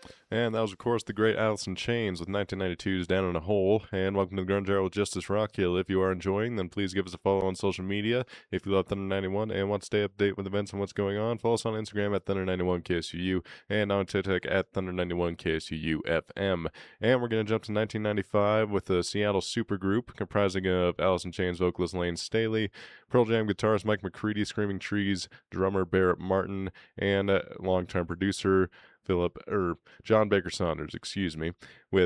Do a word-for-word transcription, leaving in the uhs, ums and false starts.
And that was, of course, the great Alice in Chains with nineteen ninety-two's Down in a Hole. And welcome to the Grunge Era with Justice Rockhill. If you are enjoying, then please give us a follow on social media. If you love Thunder ninety-one and want to stay up to date with events and what's going on, follow us on Instagram at Thunder ninety-one K S U U and on TikTok at Thunder ninety-one K S U U F M. And we're going to jump to nineteen ninety-five with a Seattle supergroup comprising of Alice in Chains vocalist Lane Staley, Pearl Jam guitarist Mike McCready, Screaming Trees drummer Barrett Martin, and uh, longtime producer Philip or John Baker Saunders, excuse me, with